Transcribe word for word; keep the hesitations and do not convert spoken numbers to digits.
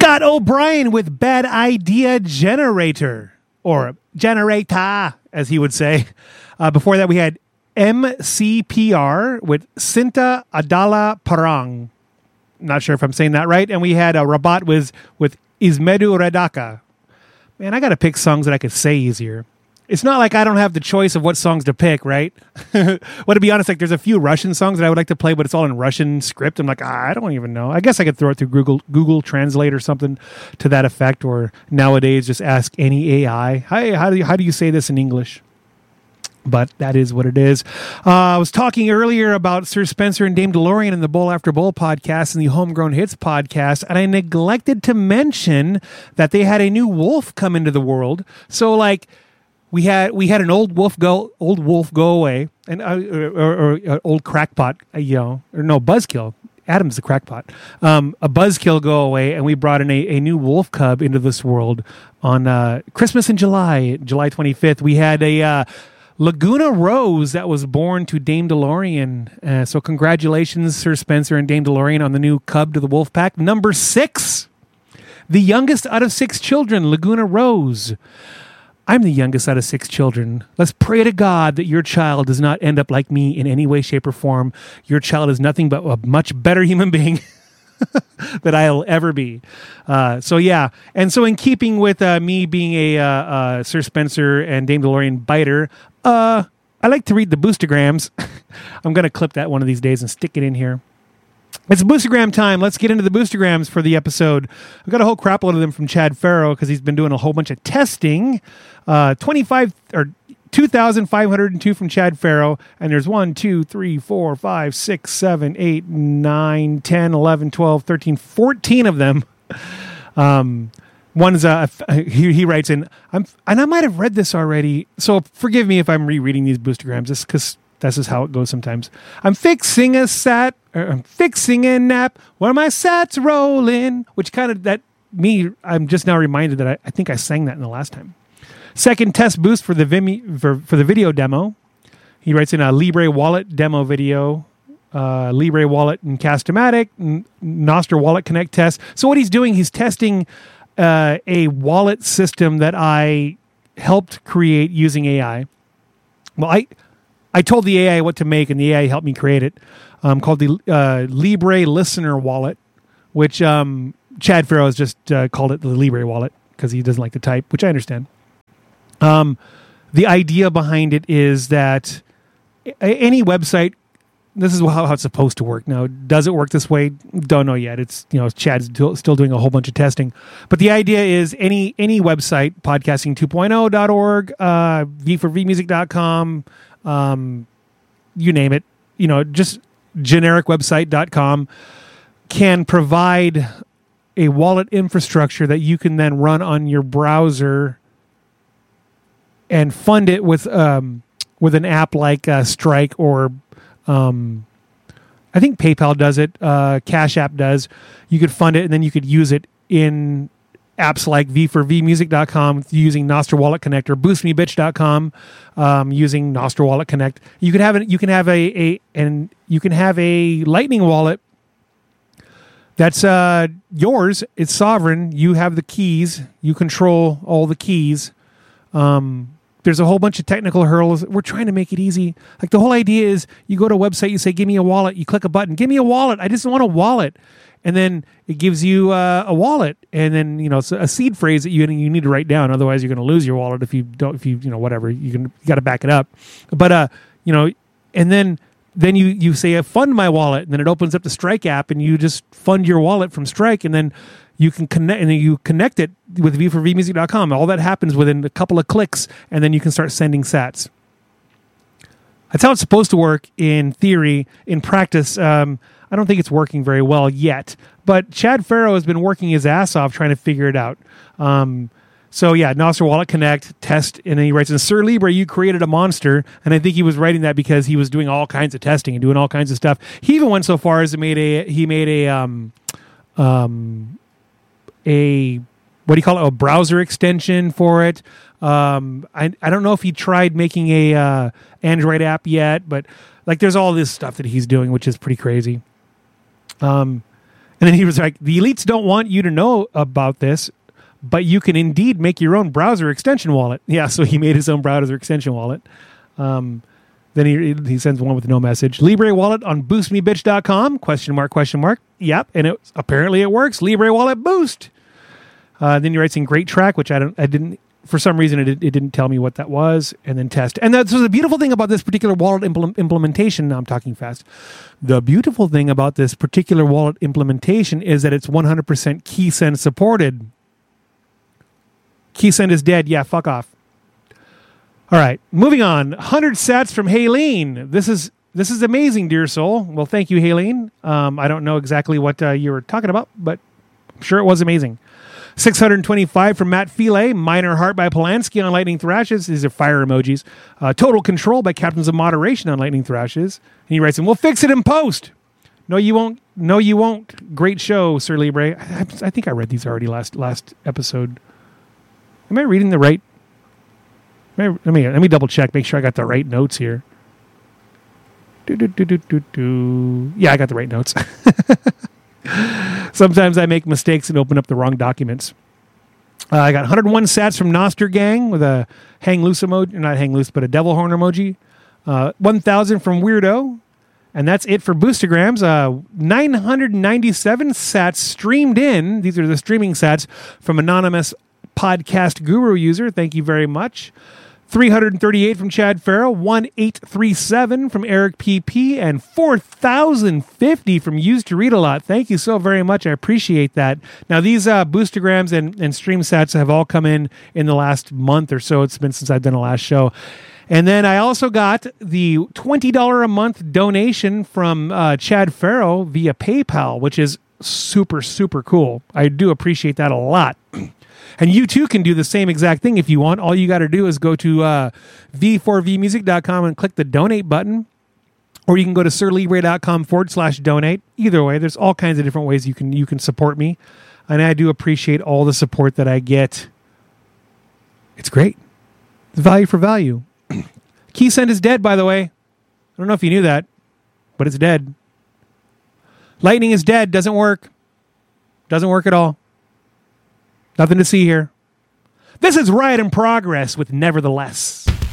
Scott O'Brien with Bad Idea Generator, or Generator, as he would say. Uh, before that, we had M C P R with Cinta Adala Parang. Not sure if I'm saying that right. And we had a Rabat with, with Ismedu Redaka. Man, I got to pick songs that I could say easier. It's not like I don't have the choice of what songs to pick, right? Well, to be honest, like there's a few Russian songs that I would like to play, but it's all in Russian script. I'm like, ah, I don't even know. I guess I could throw it through Google Google Translate or something to that effect, or nowadays just ask any A I. Hi, how do you, how do you say this in English? But that is what it is. Uh, I was talking earlier about Sir Spencer and Dame DeLorean in the Bowl After Bowl podcast and the Homegrown Hits podcast, and I neglected to mention that they had a new wolf come into the world. So, like, we had we had an old wolf go old wolf go away, and uh, or, or, or old crackpot, uh, you know, or no buzzkill. Adam's the crackpot. Um, a buzzkill go away, and we brought in a, a new wolf cub into this world on uh, Christmas in July, July twenty-fifth. We had a uh, Laguna Rose that was born to Dame DeLorean. Uh, so congratulations, Sir Spencer and Dame DeLorean, on the new cub to the wolf pack. Number six, the youngest out of six children, Laguna Rose. I'm the youngest out of six children. Let's pray to God that your child does not end up like me in any way, shape, or form. Your child is nothing but a much better human being that I'll ever be. Uh, so, yeah. And so in keeping with uh, me being a uh, uh, Sir Spencer and Dame DeLorean biter, uh, I like to read the boostergrams. I'm going to clip that one of these days and stick it in here. It's boostergram time. Let's get into the boostergrams for the episode. I've got a whole crap load of them from Chad Farrow because he's been doing a whole bunch of testing. Uh, twenty-five or two thousand five hundred two from Chad Farrow. And there's one, two, three, four, five, six, seven, eight, nine, ten, eleven, twelve, thirteen, fourteen of them. Um, one is, uh, he, he writes in, I'm, and I might have read this already, so forgive me if I'm rereading these boostergrams, just because this is how it goes sometimes. I'm fixing a sat, or I'm fixing a nap where my sats rolling, which kind of, that, me, I'm just now reminded that I, I think I sang that in the last time. Second test boost for the Vimeo, for, for the video demo. He writes in a Libre Wallet demo video, uh, Libre Wallet and Cast-O-Matic, N- Nostr Wallet Connect test. So what he's doing, he's testing uh, a wallet system that I helped create using A I. Well, I I told the A I what to make, and the A I helped me create it, um, called the uh, Libre Listener Wallet, which um, Chad Farrow has just uh, called it the Libre Wallet because he doesn't like to type, which I understand. Um, the idea behind it is that any website, this is how, how it's supposed to work. Now, does it work this way? Don't know yet. It's, you know, Chad's still, still doing a whole bunch of testing. But the idea is any any website, podcasting two point oh dot org, uh, v four v music dot com, um, you name it, you know, just generic website dot com can provide a wallet infrastructure that you can then run on your browser and fund it with um, with an app like uh, Strike or um, I think PayPal does it. Uh, Cash App does. You could fund it and then you could use it in apps like v four v music dot com using Nostr Wallet Connect or boost me bitch dot com um, using Nostr Wallet Connect. You could have it. You can have a, a and you can have a Lightning wallet that's uh, yours. It's sovereign. You have the keys. You control all the keys. Um, There's a whole bunch of technical hurdles. We're trying to make it easy. Like the whole idea is you go to a website, you say, give me a wallet. You click a button, give me a wallet. I just want a wallet. And then it gives you uh, a wallet. And then, you know, it's a seed phrase that you, you need to write down. Otherwise, you're going to lose your wallet if you don't, if you, you know, whatever. You can, you got to back it up. But, uh, you know, and then, then you, you say, fund my wallet. And then it opens up the Strike app and you just fund your wallet from Strike. And then you can connect, and then you connect it with v four v music dot com. All that happens within a couple of clicks, and then you can start sending sats. That's how it's supposed to work in theory. In practice, um, I don't think it's working very well yet. But Chad Farrow has been working his ass off trying to figure it out. Um, so yeah, Nostr Wallet Connect, test, and then he writes, in Sir Libre, you created a monster. And I think he was writing that because he was doing all kinds of testing and doing all kinds of stuff. He even went so far as to made a, he made a... Um, um, a what do you call it? A browser extension for it. Um, I I don't know if he tried making a uh, Android app yet, but like there's all this stuff that he's doing, which is pretty crazy. Um, And then he was like, the elites don't want you to know about this, but you can indeed make your own browser extension wallet. Yeah, so he made his own browser extension wallet. Um, then he he sends one with no message. Libre wallet on boost me bitch dot com, question mark, question mark. Yep, and it apparently it works. Libre wallet boost. Uh, then he writes in great track, which I don't, I didn't, for some reason, it, it didn't tell me what that was, and then test. And that's so the beautiful thing about this particular wallet impl- implementation, now I'm talking fast. The beautiful thing about this particular wallet implementation is that it's one hundred percent KeySend supported. KeySend is dead. Yeah, fuck off. All right, moving on. one hundred sats from Haleen. This is this is amazing, dear soul. Well, thank you, Haleen. Um, I don't know exactly what uh, you were talking about, but I'm sure it was amazing. six hundred twenty-five from Matt File. Minor Heart by Polanski on Lightning Thrashes. These are fire emojis. Uh, Total Control by Captains of Moderation on Lightning Thrashes. And he writes in, we'll fix it in post. No, you won't. No, you won't. Great show, Sir Libre. I, I think I read these already last last episode. Am I reading the right? Let me let me double check. Make sure I got the right notes here. Do, do, do, do, do, do. Yeah, I got the right notes. Sometimes I make mistakes and open up the wrong documents. Uh, I got one hundred one sats from Noster Gang with a hang loose emoji, not hang loose, but a devil horn emoji. Uh, one thousand from Weirdo. And that's it for Boostergrams. Uh, nine hundred ninety-seven sats streamed in. These are the streaming sats from Anonymous Podcast Guru user. Thank you very much. three hundred thirty-eight from Chad Farrow, one eight three seven from Eric P P, and four thousand fifty from Used to Read a Lot. Thank you so very much. I appreciate that. Now, these uh, Boostergrams and, and stream sats have all come in in the last month or so. It's been since I've done the last show. And then I also got the twenty dollars a month donation from uh, Chad Farrow via PayPal, which is super, super cool. I do appreciate that a lot. And you too can do the same exact thing if you want. All you got to do is go to uh, v four v music dot com and click the donate button. Or you can go to sirlibre.com forward slash donate. Either way, there's all kinds of different ways you can you can support me. And I do appreciate all the support that I get. It's great. It's value for value. KeySend is dead, by the way. I don't know if you knew that, but it's dead. Lightning is dead. Doesn't work. Doesn't work at all. Nothing to see here. This is Riot in Progress with Nevertheless.